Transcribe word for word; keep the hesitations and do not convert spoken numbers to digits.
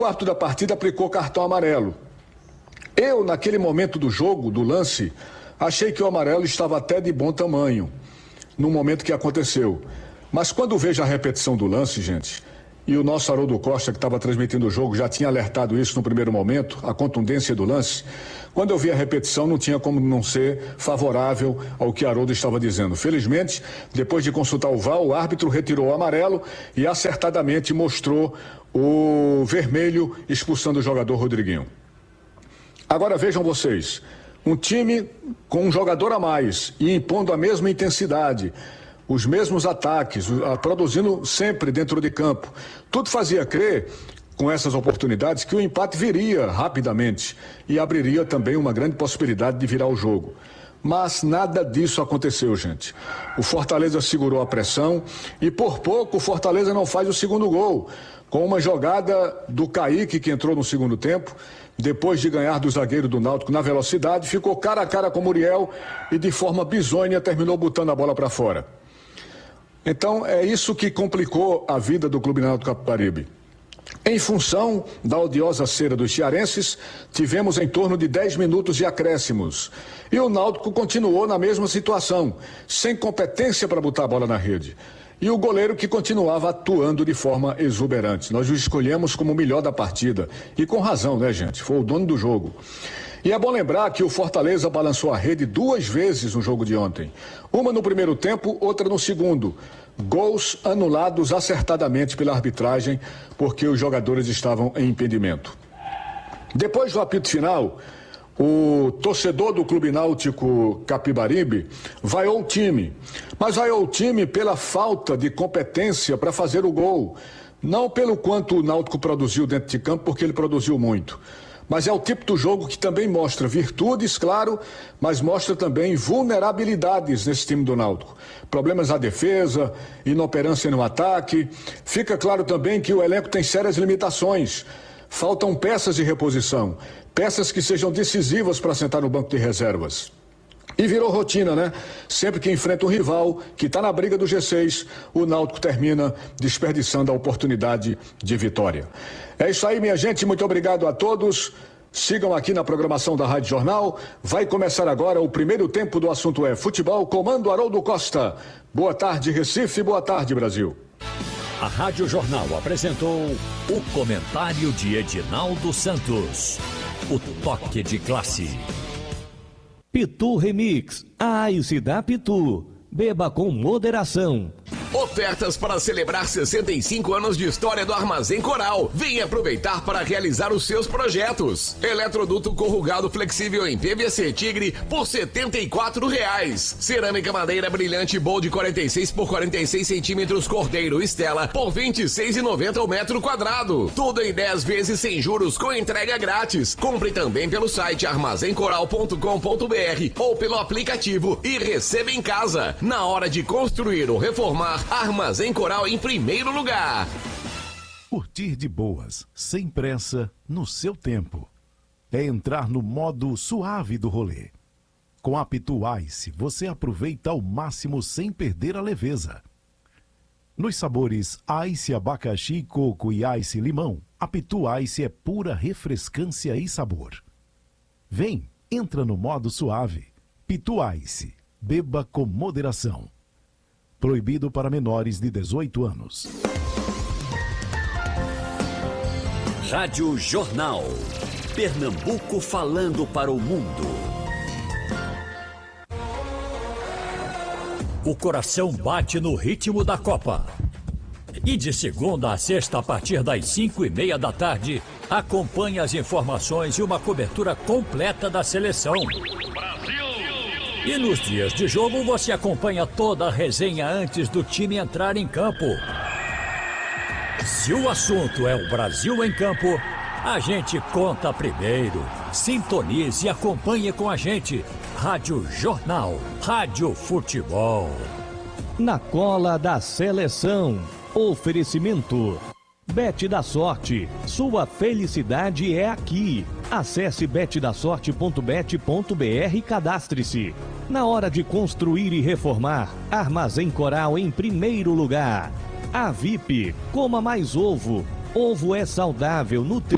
O árbitro da partida aplicou cartão amarelo. Eu, naquele momento do jogo, do lance, achei que o amarelo estava até de bom tamanho, no momento que aconteceu. Mas quando vejo a repetição do lance, gente, e o nosso Haroldo Costa, que estava transmitindo o jogo, já tinha alertado isso no primeiro momento, a contundência do lance, quando eu vi a repetição, não tinha como não ser favorável ao que Haroldo estava dizendo. Felizmente, depois de consultar o V A R, o árbitro retirou o amarelo e acertadamente mostrou o vermelho expulsando o jogador Rodriguinho. Agora vejam vocês, um time com um jogador a mais e impondo a mesma intensidade, os mesmos ataques, produzindo sempre dentro de campo. Tudo fazia crer, com essas oportunidades, que o empate viria rapidamente e abriria também uma grande possibilidade de virar o jogo. Mas nada disso aconteceu, gente. O Fortaleza segurou a pressão e por pouco o Fortaleza não faz o segundo gol, com uma jogada do Kaique, que entrou no segundo tempo, depois de ganhar do zagueiro do Náutico na velocidade, ficou cara a cara com o Muriel e de forma bizonha terminou botando a bola para fora. Então é isso que complicou a vida do Clube Náutico Capibaribe. Em função da odiosa cera dos cearenses, tivemos em torno de dez minutos de acréscimos. E o Náutico continuou na mesma situação, sem competência para botar a bola na rede. E o goleiro que continuava atuando de forma exuberante. Nós o escolhemos como o melhor da partida. E com razão, né, gente? Foi o dono do jogo. E é bom lembrar que o Fortaleza balançou a rede duas vezes no jogo de ontem. Uma no primeiro tempo, outra no segundo. Gols anulados acertadamente pela arbitragem, porque os jogadores estavam em impedimento. Depois do apito final, o torcedor do Clube Náutico Capibaribe vaiou o time. Mas vaiou o time pela falta de competência para fazer o gol. Não pelo quanto o Náutico produziu dentro de campo, porque ele produziu muito. Mas é o tipo do jogo que também mostra virtudes, claro, mas mostra também vulnerabilidades nesse time do Náutico. Problemas na defesa, inoperância no ataque. Fica claro também que o elenco tem sérias limitações. Faltam peças de reposição, peças que sejam decisivas para sentar no banco de reservas. E virou rotina, né? Sempre que enfrenta um rival que está na briga do G seis, o Náutico termina desperdiçando a oportunidade de vitória. É isso aí, minha gente. Muito obrigado a todos. Sigam aqui na programação da Rádio Jornal. Vai começar agora o primeiro tempo do assunto é futebol. Comando Haroldo Costa. Boa tarde, Recife. Boa tarde, Brasil. A Rádio Jornal apresentou o comentário de Edinaldo Santos. O toque de classe. Pitu Remix, a Ice da Pitu. Beba com moderação. Ofertas para celebrar sessenta e cinco anos de história do Armazém Coral. Venha aproveitar para realizar os seus projetos. Eletroduto corrugado flexível em P V C Tigre por setenta e quatro reais. Cerâmica madeira brilhante Bold quarenta e seis por quarenta e seis centímetros Cordeiro Estela por vinte e seis reais e noventa centavos o metro quadrado. Tudo em dez vezes sem juros com entrega grátis. Compre também pelo site armazém coral ponto com ponto br ou pelo aplicativo e receba em casa. Na hora de construir ou reformar, Armazém Coral em primeiro lugar. Curtir de boas, sem pressa, no seu tempo. É entrar no modo suave do rolê. Com a Pitu Ice, você aproveita ao máximo sem perder a leveza. Nos sabores Ice abacaxi, coco e Ice limão, a Pitu Ice é pura refrescância e sabor. Vem, entra no modo suave. Pitu Ice, beba com moderação. Proibido para menores de dezoito anos. Rádio Jornal. Pernambuco falando para o mundo. O coração bate no ritmo da Copa. E de segunda a sexta, a partir das cinco e meia da tarde, acompanhe as informações e uma cobertura completa da seleção. E nos dias de jogo você acompanha toda a resenha antes do time entrar em campo. Se o assunto é o Brasil em campo, a gente conta primeiro. Sintonize e acompanhe com a gente. Rádio Jornal, Rádio Futebol. Na cola da seleção. Oferecimento. Bet da Sorte. Sua felicidade é aqui. Acesse bet da sorte ponto bet ponto br e cadastre-se. Na hora de construir e reformar, Armazém Coral em primeiro lugar. A V I P, coma mais ovo. Ovo é saudável, nutritivo.